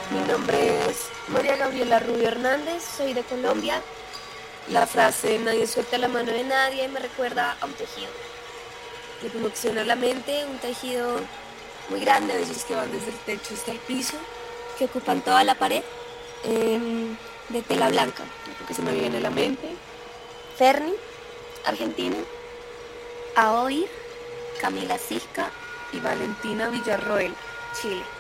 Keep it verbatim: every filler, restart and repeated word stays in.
Mi nombre es María Gabriela Rubio Hernández, soy de Colombia. La frase "nadie suelta la mano de nadie" me recuerda a un tejido. Me conmociona la mente, un tejido muy grande, de esos que van desde el techo hasta el piso, que ocupan toda la pared, em, de tela blanca, lo que se me viene a la mente. Ferni, Argentina. A oír, Camila Cisca y Valentina Villarroel, Chile.